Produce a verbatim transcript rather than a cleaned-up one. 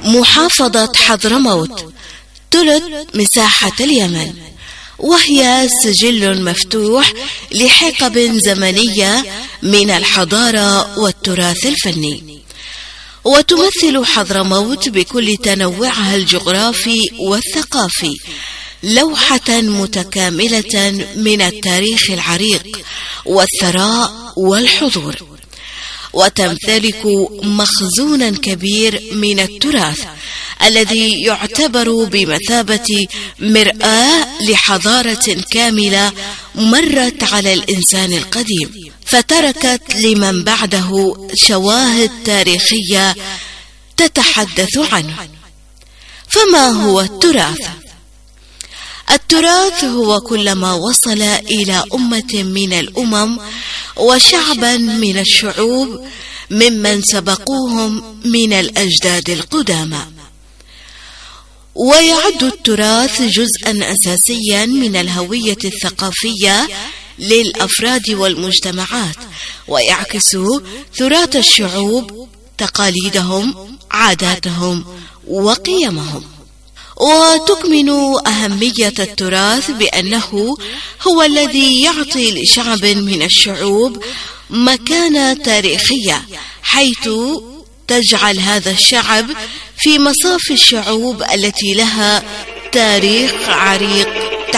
محافظة حضرموت ثلث مساحة اليمن، وهي سجل مفتوح لحقب زمنية من الحضارة والتراث الفني. وتمثل حضرموت بكل تنوعها الجغرافي والثقافي لوحة متكاملة من التاريخ العريق والثراء والحضور، وتمتلك مخزونا كبير من التراث الذي يعتبر بمثابة مرآة لحضارة كاملة مرت على الإنسان القديم، فتركت لمن بعده شواهد تاريخية تتحدث عنه. فما هو التراث؟ التراث هو كل ما وصل إلى أمة من الأمم وشعبا من الشعوب ممن سبقوهم من الأجداد القدامى. ويعد التراث جزءا أساسيا من الهوية الثقافية للأفراد والمجتمعات، ويعكس تراث الشعوب، تقاليدهم، عاداتهم وقيمهم. وتكمن أهمية التراث بأنه هو الذي يعطي لشعب من الشعوب مكانة تاريخية، حيث تجعل هذا الشعب في مصاف الشعوب التي لها تاريخ عريق